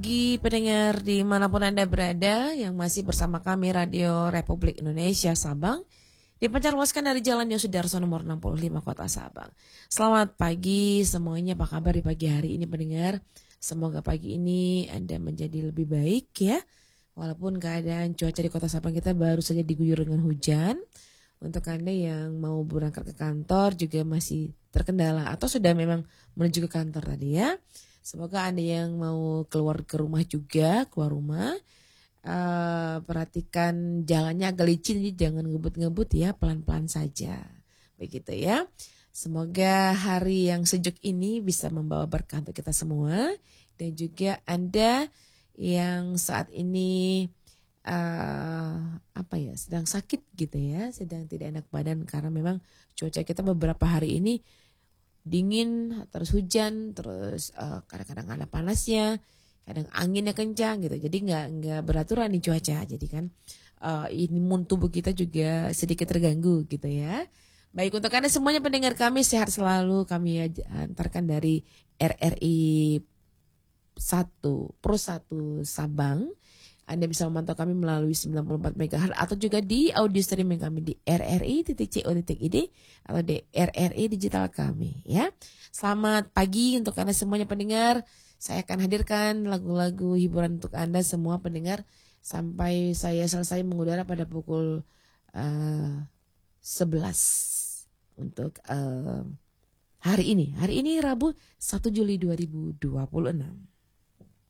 Bagi pendengar dimanapun Anda berada yang masih bersama kami Radio Republik Indonesia Sabang, dipancarluaskan dari Jalan Yosudarso nomor 65 Kota Sabang. Selamat pagi semuanya, apa kabar di pagi hari ini pendengar? Semoga pagi ini Anda menjadi lebih baik ya. Walaupun keadaan cuaca di Kota Sabang kita baru saja diguyur dengan hujan. Untuk Anda yang mau berangkat ke kantor juga masih terkendala atau sudah memang menuju ke kantor tadi ya. Semoga Anda yang mau keluar ke rumah juga, keluar rumah, perhatikan jalannya agak licin, jadi jangan ngebut-ngebut ya, pelan-pelan saja. Begitu ya. Semoga hari yang sejuk ini bisa membawa berkah untuk kita semua. Dan juga Anda yang saat ini sedang sakit gitu ya, sedang tidak enak badan karena memang cuaca kita beberapa hari ini dingin, terus hujan, terus kadang-kadang ada panasnya, kadang anginnya kencang gitu. Jadi nggak beraturan nih cuaca. Jadi kan imun tubuh kita juga sedikit terganggu gitu ya. Baik, untuk Anda semuanya pendengar kami sehat selalu. Kami antarkan dari RRI 1 Pro 1 Sabang. Anda bisa memantau kami melalui 94 MHz atau juga di audio streaming kami di rri.co.id atau di RRI digital kami ya. Selamat pagi untuk Anda semuanya pendengar. Saya akan hadirkan lagu-lagu hiburan untuk Anda semua pendengar sampai saya selesai mengudara pada pukul 11 untuk hari ini. Hari ini Rabu 1 Juli 2026.